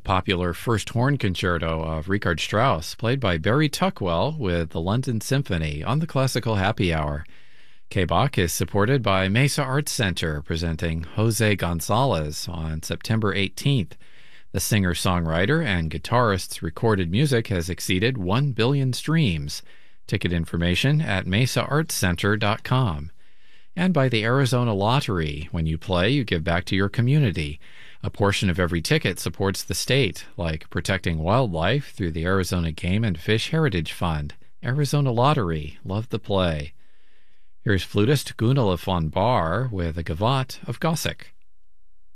The popular First Horn Concerto of Richard Strauss, played by Barry Tuckwell with the London Symphony on the Classical Happy Hour. K-Bach is supported by Mesa Arts Center, presenting Jose Gonzalez on September 18th. The singer-songwriter and guitarist's recorded music has exceeded 1 billion streams. Ticket information at mesaartscenter.com. And by the Arizona Lottery. When you play, you give back to your community. A portion of every ticket supports the state, like protecting wildlife through the Arizona Game and Fish Heritage Fund. Arizona Lottery. Love the play. Here's flutist Gunilla von Bahr with a Gavotte of Gossek.